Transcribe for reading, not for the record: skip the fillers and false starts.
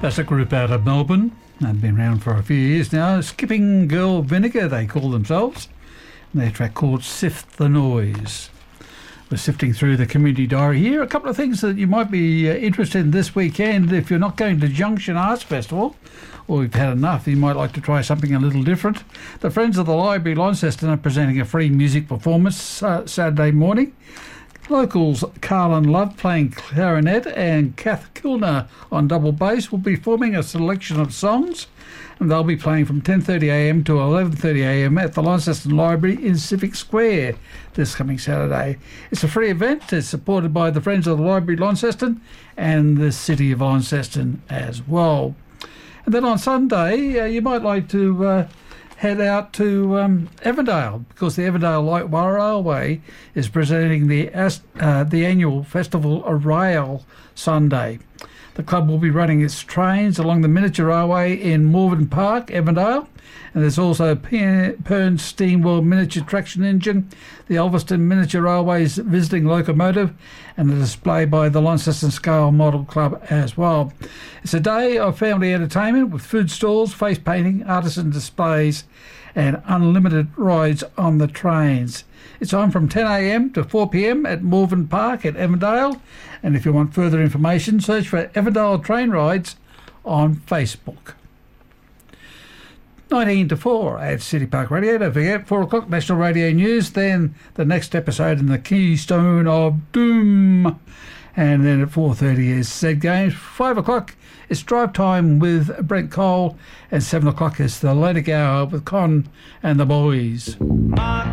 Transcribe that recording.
That's a group out of Melbourne. They've been around for a few years now. Skipping Girl Vinegar, they call themselves. And their track called Sift the Noise. We're sifting through the community diary here. A couple of things that you might be interested in this weekend. If you're not going to Junction Arts Festival, or you've had enough, you might like to try something a little different. The Friends of the Library Launceston are presenting a free music performance Saturday morning. Locals Carlin Love playing clarinet and Kath Kilner on double bass will be forming a selection of songs, and they'll be playing from 10:30am to 11:30am at the Launceston Library in Civic Square this coming Saturday. It's a free event. It's supported by the Friends of the Library Launceston and the City of Launceston as well. And then on Sunday, you might like to head out to Evandale, because the Evandale Light Railway is presenting the annual Festival of Rail Sunday. The club will be running its trains along the miniature railway in Morven Park, Evandale, and there's also Pern Steamwell miniature traction engine, the Ulverston Miniature Railways visiting locomotive, and a display by the Launceston Scale Model Club as well. It's a day of family entertainment with food stalls, face painting, artisan displays, and unlimited rides on the trains. It's on from 10am to 4pm at Morven Park at Evandale, and if you want further information, search for Evandale Train Rides on Facebook. 19 to 4 at City Park Radio. Don't forget, 4 o'clock National Radio News, then the next episode in the Keystone of Doom. And then at 4:30 is Z Games. 5 o'clock is Drive Time with Brent Cole, and 7 o'clock is the Atlantic Hour with Con and the boys.